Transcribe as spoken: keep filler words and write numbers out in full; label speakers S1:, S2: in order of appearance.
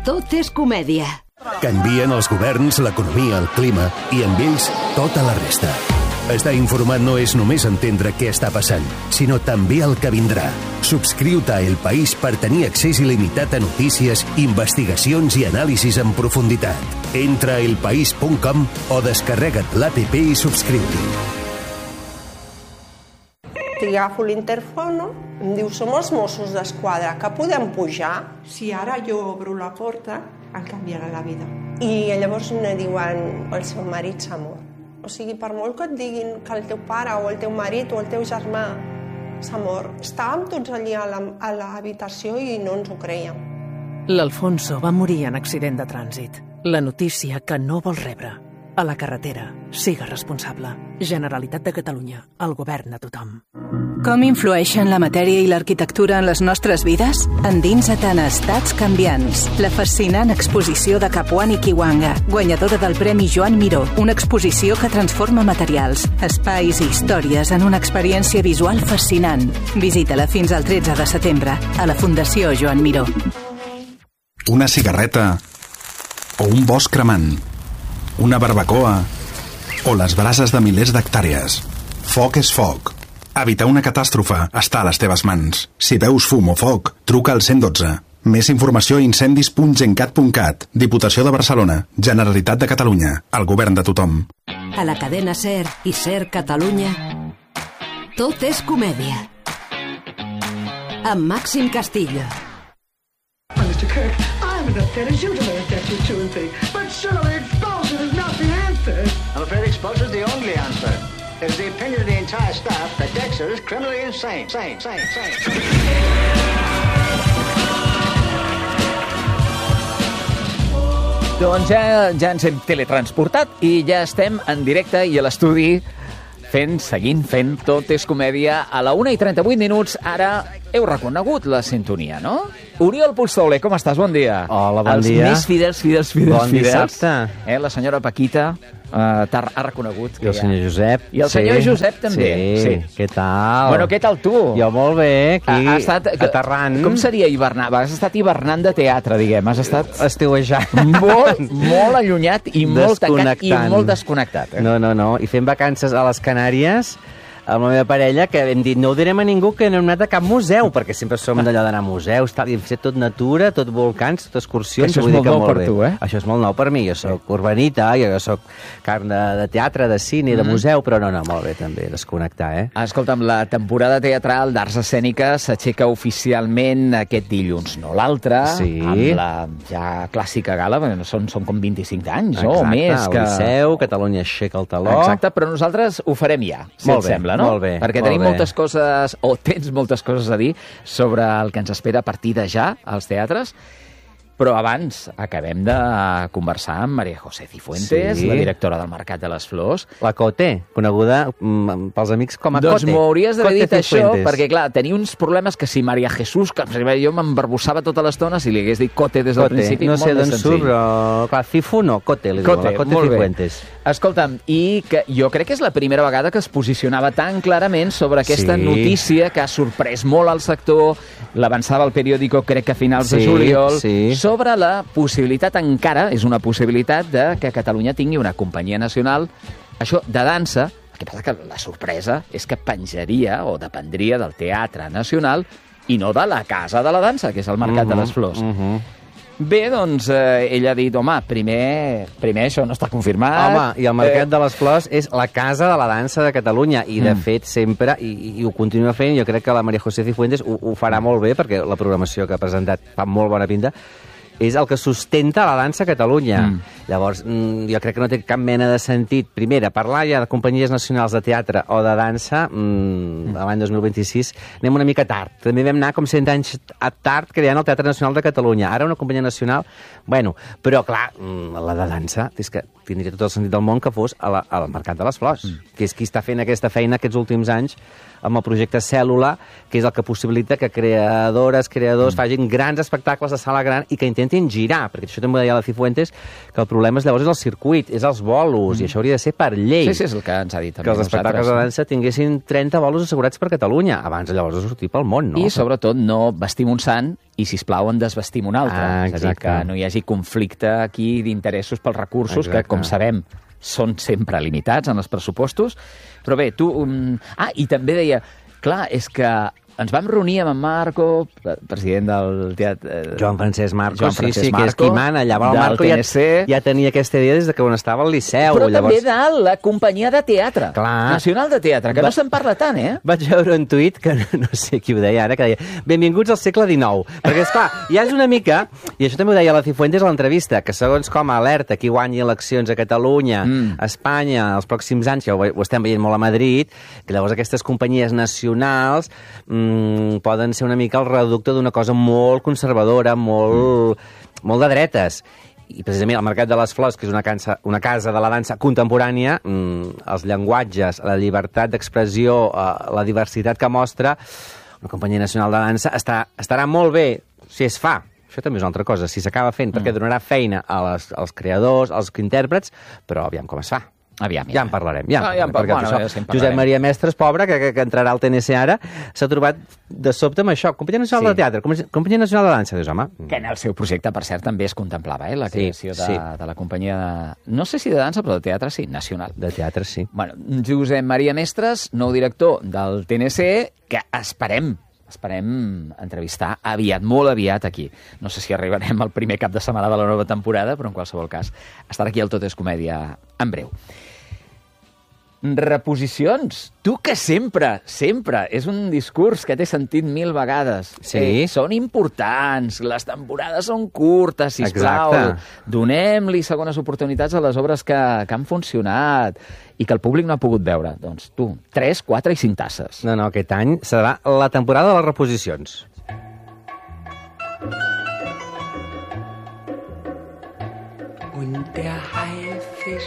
S1: Tot és comèdia.
S2: Canvien els governs, l'economia, el clima i amb ells tota la resta. Estar informat no és només entendre què està passant, sinó també el que vindrà. Subscriu-te a El País per tenir accés il·limitat a notícies, investigacions i anàlisis en profunditat. Entra a elpaís punt com o descarrega't l'app i subscriu-t'hi.
S3: Li agafo l'interfono, em diu, som els Mossos d'Esquadra, que podem pujar? Si ara jo obro la porta, em canviarà la vida. I llavors me diuen, el seu marit s'ha mort. O sigui, per molt que et diguin que el teu pare o el teu marit o el teu germà s'ha mort, estàvem tots allí a l'habitació i no ens ho creiem.
S4: L'Alfonso va morir en accident de trànsit. La notícia que no vol rebre. A la carretera, siga responsable. Generalitat de Catalunya, el govern de tothom.
S5: Com influeixen la matèria i l'arquitectura en les nostres vides? Endinsa't en Estats canviants, la fascinant exposició de Capuani Kiwanga, guanyadora del Premi Joan Miró, una exposició que transforma materials, espais i històries en una experiència visual fascinant. Visita-la fins al tretze de setembre a la Fundació Joan Miró.
S6: Una cigarreta o un bosc cremant, una barbacoa o les brases de milers d'hectàrees. Foc és foc. Evitar una catàstrofe està a les teves mans. Si veus fum o foc, truca al cent dotze. Més informació a incendis punt gencat punt cat. Diputació de Barcelona. Generalitat de Catalunya. El govern de tothom.
S1: A la cadena SER i SER Catalunya, tot és comèdia. Amb Màxim Castillo.
S7: mister Kirk, I'm as upset as you to learn that you two and three. But surely expulsion is not the answer.
S8: I'm afraid expulsion is the only answer. It's the opinion of the entire staff that Dexter is criminally insane. Sane, sane, sane.
S9: Doncs ja, ja ens hem teletransportat i ja estem en directe i a l'estudi fent, seguint fent Tot és comèdia a la una i trenta-vuit minuts. Ara heu reconegut la sintonia, no? Oriol Pujol, com estàs? Bon dia.
S10: Hola, bon
S9: Els
S10: dia.
S9: Els més fidels, fidels, fidels,
S10: bon
S9: fidels.
S10: dissabte.
S9: Eh, la senyora Paquita uh, t'ha ha reconegut.
S10: I el senyor ha... Josep.
S9: I el
S10: sí.
S9: senyor Josep també.
S10: Sí. sí, què tal?
S9: Bueno, què tal tu?
S10: Jo molt bé, aquí,
S9: ha, ha estat,
S10: aterrant.
S9: Com seria hivernar? Has estat hivernant de teatre, diguem. Has estat...
S10: Estiuejant.
S9: Molt, molt allunyat i molt tancat i molt desconnectat. Eh?
S10: No, no, no. I fent vacances a les Canàries amb la meva parella, que hem dit no ho direm a ningú que no hem anat a cap museu, perquè sempre som d'allò d'anar a museus, tal, i hem fet tot natura, tot volcans, tot excursions.
S9: Això és molt nou per tu, eh?
S10: Això és molt nou per mi, jo soc urbanita, jo soc carn de, de teatre, de cine, de museu, però no, no, molt bé també, desconnectar, eh?
S9: Escolta'm, la temporada teatral d'Arts Escèniques s'aixeca oficialment aquest dilluns, no l'altre,
S10: sí.
S9: amb la ja clàssica gala, perquè són, són com vint-i-cinc anys,
S10: exacte,
S9: no? O més.
S10: Que... Liceu, Catalunya aixeca el taló.
S9: Exacte, però nosaltres ho farem ja, si
S10: molt
S9: et
S10: bé.
S9: sembla. No?
S10: Molt bé,
S9: perquè
S10: molt
S9: tenim
S10: bé.
S9: moltes coses, o tens moltes coses a dir sobre el que ens espera a partir de ja als teatres, però abans acabem de conversar amb María José Cifuentes, sí. la directora del Mercat de les Flors.
S10: La Cote, coneguda mm, pels amics com a
S9: doncs
S10: Cote.
S9: Doncs m'ho hauries d'haver dit
S10: Cifuentes.
S9: això, perquè clar, tenia uns problemes que si María Jesús, que jo m'embarbussava tota l'estona, si li hagués dit Cote des del
S10: Cote.
S9: principi,
S10: no
S9: molt
S10: sé
S9: més
S10: d'on
S9: senzill.
S10: surt, però clar, Cifu no, Cote, li
S9: Cote,
S10: diu, la Cote
S9: molt
S10: Cifuentes.
S9: Bé. Escolta'm, i que jo crec que és la primera vegada que es posicionava tan clarament sobre aquesta
S10: sí.
S9: notícia que ha sorprès molt al sector, l'avançava el periòdico crec que a finals
S10: sí,
S9: de juliol,
S10: sí.
S9: sobre la possibilitat encara, és una possibilitat de que Catalunya tingui una companyia nacional, això de dansa. El que passa que la sorpresa és que penjaria o dependria del Teatre Nacional i no de la Casa de la Dansa, que és el Mercat uh-huh, de les Flors.
S10: Uh-huh.
S9: Bé, doncs, eh, ella ha dit, home, primer, primer això no està confirmat.
S10: Home, i el Mercat eh... de les Flors és la casa de la dansa de Catalunya, i de mm. fet sempre, i, i ho continua fent, jo crec que la María José Cifuentes ho, ho farà molt bé, perquè la programació que ha presentat fa molt bona pinta, és el que sustenta la dansa a Catalunya. Mm. Llavors, jo crec que no té cap mena de sentit, primera, parlar ja de companyies nacionals de teatre o de dansa, mmm, mm. l'any dos mil vint-i-sis, anem una mica tard. També vam anar com cent anys a tard creant el Teatre Nacional de Catalunya. Ara una companyia nacional, bueno, però clar, la de dansa, és que tindria tot el sentit del món que fos a la, al Mercat de les Flors, mm. que és qui està fent aquesta feina aquests últims anys amb el projecte Cèl·lula, que és el que possibilita que creadores, creadors mm. facin grans espectacles de sala gran i que intentin girar, perquè això també ho deia la Cifuentes, que el problemes llavors és el circuit, és els bolos, mm. i això hauria de ser per llei.
S9: Sí, sí, és el que ens ha dit també
S10: que els espectacles de dansa tinguessin trenta bolos assegurats per Catalunya, abans llavors de sortir pel món, no?
S9: I sobretot no vestim un sant i, sisplau, en desvestim un altre.
S10: Ah,
S9: és a dir, que no hi hagi conflicte aquí d'interessos pels recursos, exacte. Que, com sabem, són sempre limitats en els pressupostos. Però bé, tu... Um... Ah, i també deia, clar, és que ens vam reunir amb en Marco, president del teatre...
S10: Joan Francesc Marco,
S9: Joan Francesc
S10: sí, sí,
S9: Marco,
S10: que és qui mana. Llavors el Marco ja, ja tenia aquesta idea des de que on estava al Liceu.
S9: Però
S10: llavors...
S9: també de la companyia de teatre,
S10: Clar.
S9: nacional de teatre, que Va... no se'n parla tant, eh?
S10: Vaig veure un tuit, que no, no sé qui ho deia ara, que deia, benvinguts al segle dinou. Perquè, esclar, ja és una mica, i això també ho deia la Cifuentes a l'entrevista, que segons com alerta qui guanyi eleccions a Catalunya, mm. a Espanya, els pròxims anys, ja ho, ho estem veient molt a Madrid, que llavors aquestes companyies nacionals mmm, poden ser una mica el reducte d'una cosa molt conservadora, molt, mm. molt de dretes. I precisament el Mercat de les Flors, que és una casa, una casa de la dansa contemporània, mmm, els llenguatges, la llibertat d'expressió, eh, la diversitat que mostra, una companyia nacional de dansa està, estarà molt bé si es fa. Això també és una altra cosa, si s'acaba fent, mm. perquè donarà feina a les, als creadors, als intèrprets, però aviam com es fa.
S9: Aviam, ja.
S10: ja en parlarem. Ja en
S9: no, ja en
S10: parlarem
S9: bueno,
S10: això,
S9: ja
S10: Josep Maria Mestres, pobre, que, que, que entrarà al T N C ara, s'ha trobat de sobte amb això. Companyia Nacional sí. de Teatre, Companyia Nacional de Dansa. Dius, home...
S9: Que en el seu projecte, per cert, també es contemplava, eh, la creació
S10: sí,
S9: de,
S10: sí.
S9: de la companyia, de, no sé si de dansa, però de teatre sí, nacional.
S10: De teatre sí.
S9: Bueno, Josep Maria Mestres, nou director del T N C, que esperem esperem entrevistar aviat, molt aviat aquí. No sé si arribarem al primer cap de setmana de la nova temporada, però en qualsevol cas estarà aquí al Tot és Comèdia en breu. Reposicions. Tu que sempre, sempre, és un discurs que t'he sentit mil vegades.
S10: Sí?
S9: Eh, són importants, les temporades són curtes, sisplau.
S10: Exacte.
S9: Donem-li segones oportunitats a les obres que, que han funcionat i que el públic no ha pogut veure. Doncs tu, tres, quatre i cinc tasses.
S10: No, no, aquest any serà la temporada de les reposicions.
S11: Und der Haifisch